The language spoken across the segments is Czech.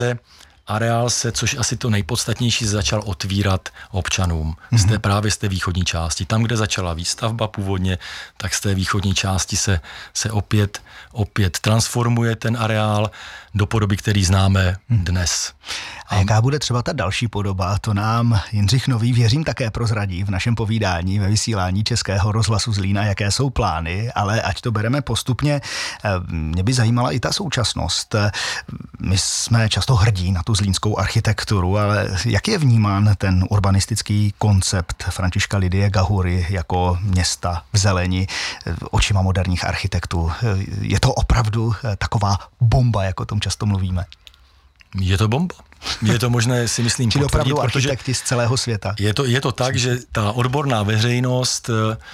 areál se, což asi to nejpodstatnější, začal otvírat občanům právě z té východní části. Tam, kde začala výstavba původně, tak z té východní části se opět transformuje ten areál do podoby, který známe dnes. A jaká bude třeba ta další podoba, to nám Jindřich Nový, věřím, také prozradí v našem povídání ve vysílání Českého rozhlasu Zlína, jaké jsou plány, ale ať to bereme postupně, mě by zajímala i ta současnost. My jsme často hrdí na tu zlínskou architekturu, ale jak je vnímán ten urbanistický koncept Františka Lidie Gahury jako města v zeleni očima moderních architektů? Je to opravdu taková bomba, jako o tom často mluvíme? Je to bomba. Je to možné, si myslím, potvrdit, opravdu architekti z celého světa. Je to tak, že ta odborná veřejnost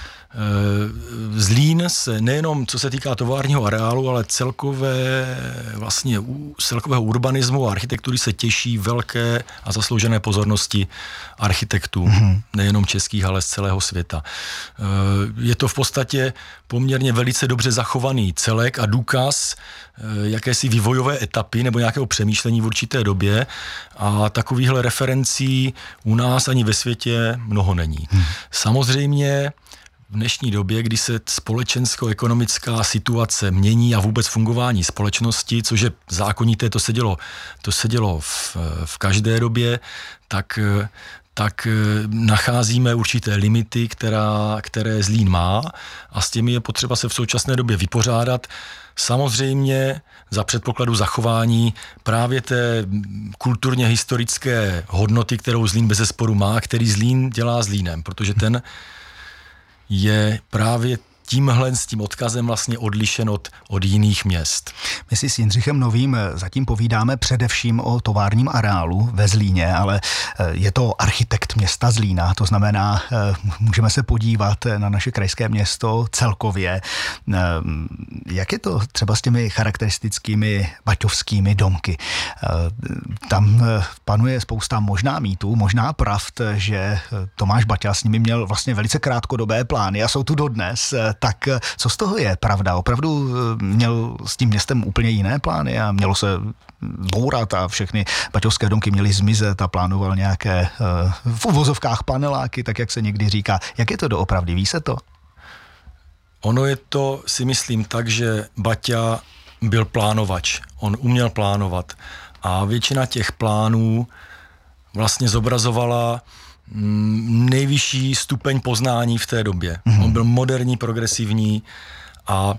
Zlín se nejenom co se týká továrního areálu, ale celkového urbanismu a architektury se těší velké a zasloužené pozornosti architektů, nejenom českých, ale z celého světa. Je to v podstatě poměrně velice dobře zachovaný celek a důkaz jakési vývojové etapy nebo nějakého přemýšlení v určité době a takovýchhle referencí u nás ani ve světě mnoho není. Samozřejmě v dnešní době, kdy se společensko-ekonomická situace mění a vůbec fungování společnosti, což je zákonité, to se dělo v každé době, tak nacházíme určité limity, které Zlín má a s těmi je potřeba se v současné době vypořádat. Samozřejmě za předpokladu zachování právě té kulturně historické hodnoty, kterou Zlín bezesporu má, který Zlín dělá Zlínem, protože ten je právě s tím odkazem vlastně odlišen od jiných měst. My si s Jindřichem Novým zatím povídáme především o továrním areálu ve Zlíně, ale je to architekt města Zlína, to znamená, můžeme se podívat na naše krajské město celkově. Jak je to třeba s těmi charakteristickými baťovskými domky? Tam panuje spousta možná mýtů, možná pravd, že Tomáš Baťa s nimi měl vlastně velice krátkodobé plány a jsou tu dodnes. Tak co z toho je pravda? Opravdu měl s tím městem úplně jiné plány a mělo se bourat a všechny baťovské domky měly zmizet a plánoval nějaké v uvozovkách paneláky, tak jak se někdy říká. Jak je to doopravdy? Ví se to? Ono je to, si myslím, tak, že Baťa byl plánovač. On uměl plánovat a většina těch plánů vlastně zobrazovala nejvyšší stupeň poznání v té době. On byl moderní, progresivní a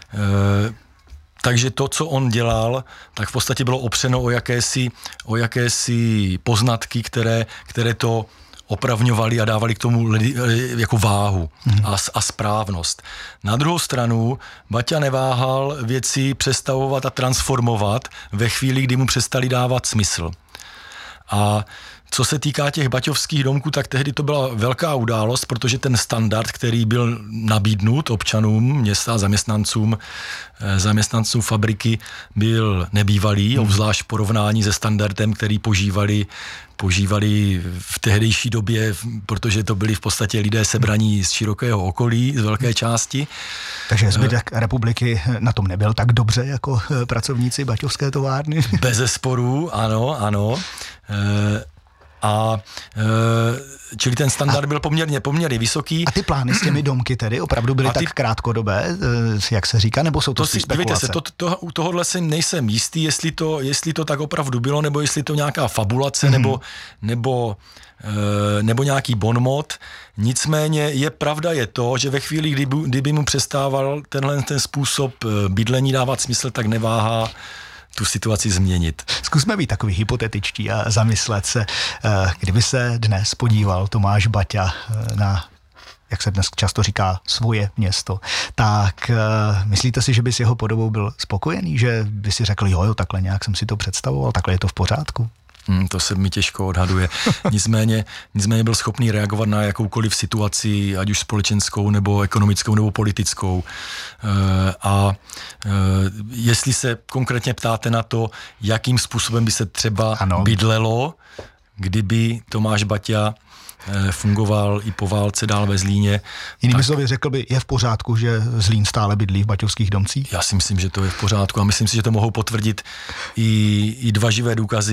takže to, co on dělal, tak v podstatě bylo opřeno o jakési poznatky, které to opravňovali a dávali k tomu jako váhu a správnost. Na druhou stranu Baťa neváhal věci přestavovat a transformovat ve chvíli, kdy mu přestali dávat smysl. A co se týká těch baťovských domků, tak tehdy to byla velká událost, protože ten standard, který byl nabídnut občanům města a zaměstnancům fabriky, byl nebývalý, obzvlášť v porovnání se standardem, který požívali v tehdejší době, protože to byli v podstatě lidé sebraní z širokého okolí, z velké části. Takže zbytek republiky na tom nebyl tak dobře jako pracovníci baťovské továrny? Bezesporu, ano. Čili ten standard byl poměrně vysoký. A ty plány s těmi domky tedy opravdu byly tak krátkodobé, jak se říká, nebo jsou to spíš spekulace? Dívejte se, u tohohle si nejsem jistý, jestli to tak opravdu bylo, nebo jestli to nějaká fabulace, nebo nějaký bonmot. Nicméně pravda je to, že ve chvíli, kdyby mu přestával ten způsob bydlení dávat smysl, tak neváhá tu situaci změnit. Zkusme být takový hypotetičtí a zamyslet se, kdyby se dnes podíval Tomáš Baťa na, jak se dnes často říká, svoje město, tak myslíte si, že by s jeho podobou byl spokojený, že by si řekl, jo, takhle nějak jsem si to představoval, takhle je to v pořádku? To se mi těžko odhaduje. Nicméně byl schopný reagovat na jakoukoliv situaci, ať už společenskou, nebo ekonomickou, nebo politickou. Jestli se konkrétně ptáte na to, jakým způsobem by se třeba bydlelo kdyby Tomáš Baťa fungoval i po válce dál ve Zlíně. Jinými slovy řekl by, je v pořádku, že Zlín stále bydlí v Baťovských domcích? Já si myslím, že to je v pořádku a myslím si, že to mohou potvrdit i dva živé důkazy.